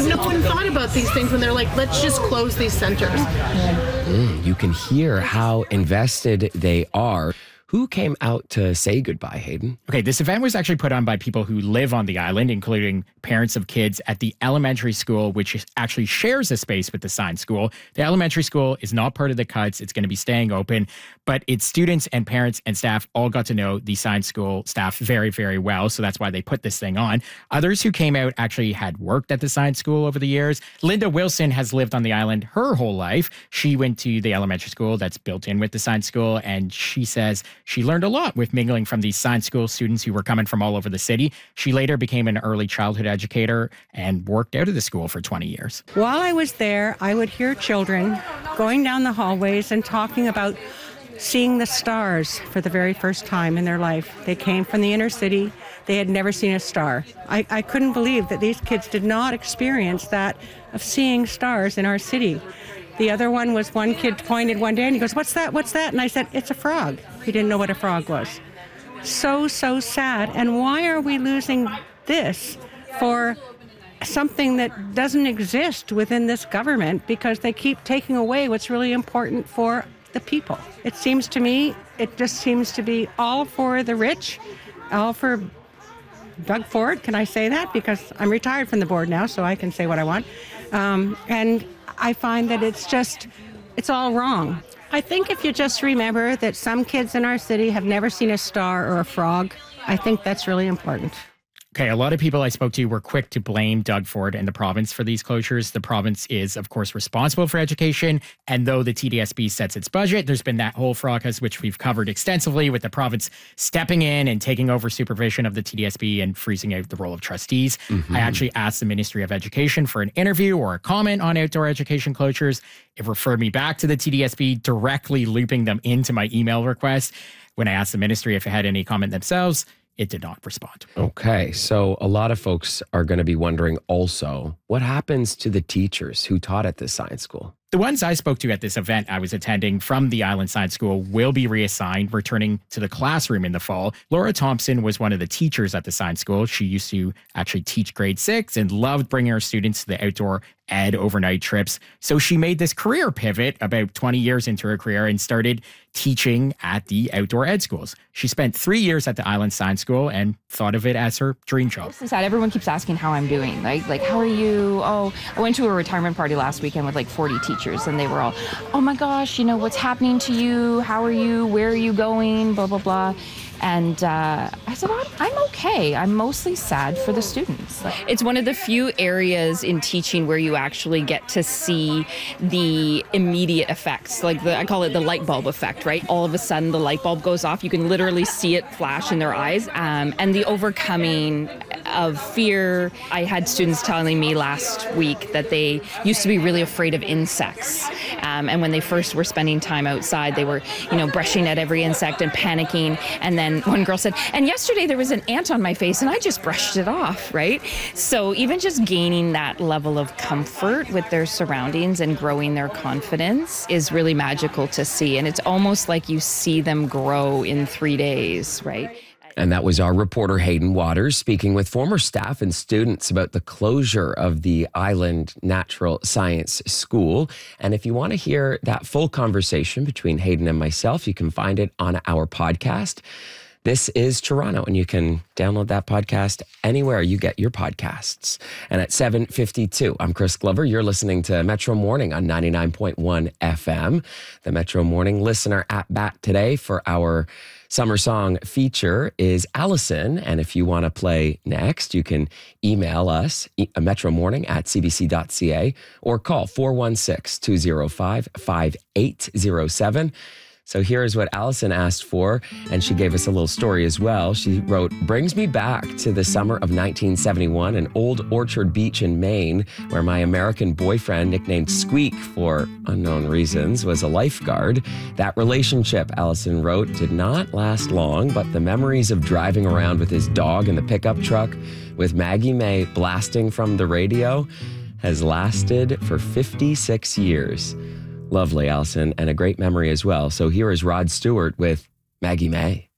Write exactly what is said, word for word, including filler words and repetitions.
But no one thought about these things when they're like, let's just close these centers. Mm, you can hear how invested they are. Who came out to say goodbye, Hayden? Okay, this event was actually put on by people who live on the island, including parents of kids at the elementary school, which actually shares a space with the science school. The elementary school is not part of the cuts. It's going to be staying open, but its students and parents and staff all got to know the science school staff very, very well. So that's why they put this thing on. Others who came out actually had worked at the science school over the years. Linda Wilson has lived on the island her whole life. She went to the elementary school that's built in with the science school, and she says she learned a lot with mingling from these science school students who were coming from all over the city. She later became an early childhood educator and worked out of the school for twenty years. While I was there, I would hear children going down the hallways and talking about seeing the stars for the very first time in their life. They came from the inner city. They had never seen a star. I, I couldn't believe that these kids did not experience that of seeing stars in our city. The other one was one kid pointed one day and he goes, what's that, what's that? And I said, it's a frog. He didn't know what a frog was. So, so sad. And why are we losing this for something that doesn't exist within this government, because they keep taking away what's really important for the people? It seems to me, it just seems to be all for the rich, all for Doug Ford. Can I say that? Because I'm retired from the board now, so I can say what I want. Um, and I find that it's just, it's all wrong. I think if you just remember that some kids in our city have never seen a star or a frog, I think that's really important. Okay, a lot of people I spoke to were quick to blame Doug Ford and the province for these closures. The province is, of course, responsible for education. And though the T D S B sets its budget, there's been that whole fracas, which we've covered extensively, with the province stepping in and taking over supervision of the T D S B and freezing out the role of trustees. Mm-hmm. I actually asked the Ministry of Education for an interview or a comment on outdoor education closures. It referred me back to the T D S B, directly looping them into my email request. When I asked the ministry if it had any comment themselves, it did not respond. Okay, so a lot of folks are going to be wondering also, what happens to the teachers who taught at this science school? The ones I spoke to at this event I was attending from the Island Science School will be reassigned, returning to the classroom in the fall. Laura Thompson was one of the teachers at the science school. She used to actually teach grade six and loved bringing her students to the outdoor ed overnight trips. So she made this career pivot about twenty years into her career and started teaching at the outdoor ed schools. She spent three years at the Island Science School and thought of it as her dream job. It's sad. Everyone keeps asking how I'm doing. Like, like, how are you? Oh, I went to a retirement party last weekend with like forty teachers, and they were all, oh my gosh, you know, what's happening to you? How are you? Where are you going? Blah, blah, blah. And uh, I said, well, I'm okay. I'm mostly sad for the students. It's one of the few areas in teaching where you actually get to see the immediate effects. Like the, I call it the light bulb effect, right? All of a sudden the light bulb goes off. You can literally see it flash in their eyes. Um, and the overcoming of fear. I had students telling me last week that they used to be really afraid of insects. Um, and when they first were spending time outside, they were, you know, brushing at every insect and panicking. And then one girl said, and yesterday there was an ant on my face and I just brushed it off, right? So even just gaining that level of comfort with their surroundings and growing their confidence is really magical to see. And it's almost like you see them grow in three days, right? And that was our reporter Hayden Waters speaking with former staff and students about the closure of the Island Natural Science School. And if you want to hear that full conversation between Hayden and myself, you can find it on our podcast. This is Toronto, and you can download that podcast anywhere you get your podcasts. And at seven fifty-two, I'm Chris Glover. You're listening to Metro Morning on ninety-nine point one F M. The Metro Morning listener at bat today for our Summer Song feature is Allison. And if you want to play next, you can email us, Metro Morning at c b c dot c a, or call four one six, two zero five, five eight zero seven. So here's what Allison asked for, and she gave us a little story as well. She wrote, brings me back to the summer of nineteen seventy-one in Old Orchard Beach in Maine, where my American boyfriend, nicknamed Squeak for unknown reasons, was a lifeguard. That relationship, Allison wrote, did not last long, but the memories of driving around with his dog in the pickup truck with Maggie May blasting from the radio has lasted for fifty-six years. Lovely, Allison, and a great memory as well. So here is Rod Stewart with Maggie May.